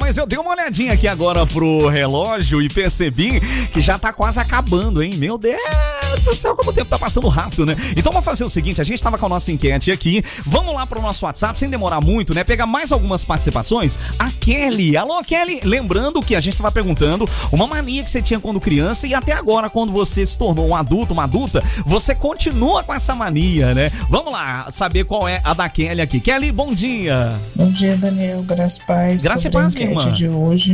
Mas eu dei uma olhadinha aqui agora pro relógio e percebi que já tá quase acabando, hein? Meu Deus do céu, como o tempo tá passando rápido, né? Então vamos fazer o seguinte, a gente tava com a nossa enquete aqui, vamos lá pro nosso WhatsApp, sem demorar muito, né? Pegar mais algumas participações. A Kelly, alô Kelly, lembrando que a gente tava perguntando uma mania que você tinha quando criança e até agora, quando você se tornou um adulto, uma adulta, você continua com essa mania, né? Vamos lá, saber qual é a da Kelly aqui. Kelly, bom dia. Bom dia, Daniel, graças e paz. Graças e paz, minha irmã. De hoje,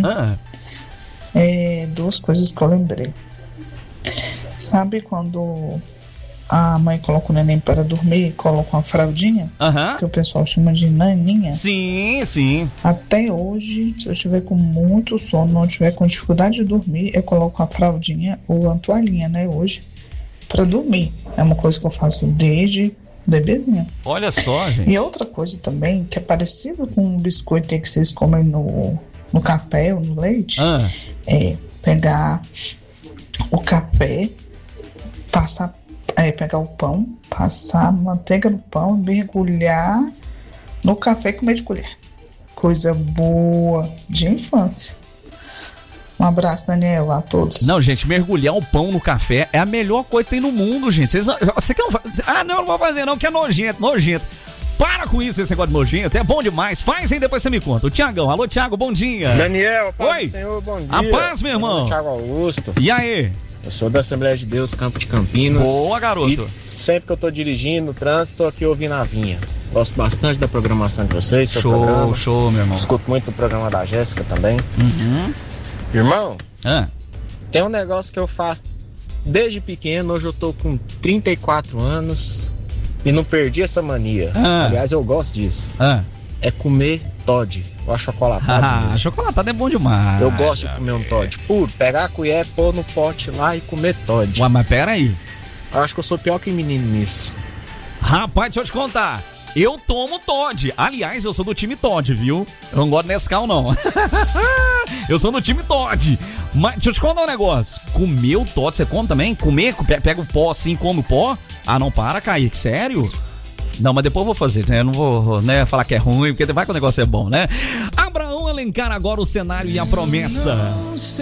duas coisas que eu lembrei. Sabe quando a mãe coloca o neném para dormir e coloca uma fraldinha? Que o pessoal chama de naninha? Sim, sim. Até hoje, se eu estiver com muito sono, não estiver com dificuldade de dormir, eu coloco a fraldinha ou a toalhinha, né, hoje, para dormir. É uma coisa que eu faço desde bebezinho. Olha só, gente. E outra coisa também, que é parecido com um biscoito que vocês comem no café ou no leite, é pegar o café, pegar o pão, passar manteiga no pão, mergulhar no café e comer de colher. Coisa boa de infância. Um abraço, Daniel, a todos. Não, gente, mergulhar o pão no café é a melhor coisa que tem no mundo, gente. Você quer... não vou fazer não, que é nojento. Para com isso, esse negócio de nojento, é bom demais. Faz aí, depois você me conta. O Tiagão, alô Tiago, bom dia. Daniel, paz oi. Do Senhor, bom dia. A paz, meu irmão. Tiago Augusto. E aí? Eu sou da Assembleia de Deus, Campo de Campinas. Boa, garoto. E sempre que eu tô dirigindo no trânsito, tô aqui ouvindo a vinha. Gosto bastante da programação de vocês, seu programa. Show, meu irmão. Escuto muito o programa da Jéssica também. Irmão, tem um negócio que eu faço desde pequeno, hoje eu tô com 34 anos e não perdi essa mania. Aliás, eu gosto disso. É comer Toddy. Eu acho chocolatado. Chocolatado é bom demais. Eu gosto de comer um Toddy puro, pegar a colher, pôr no pote lá e comer Toddy. Ué, mas pera aí. Eu acho que eu sou pior que menino nisso. Rapaz, deixa eu te contar. Eu tomo Toddy. Aliás, eu sou do time Toddy, viu? Eu não gosto de Nescau, não. Eu sou do time Toddy. Mas deixa eu te contar um negócio. Comer o Toddy, você come também? Comer? Pega o pó assim, come o pó? Ah, não, para, Kaique. Sério? Não, mas depois eu vou fazer, né? Eu não vou, né, falar que é ruim, porque vai que o negócio é bom, né? Abraão Alencar agora o cenário e a promessa.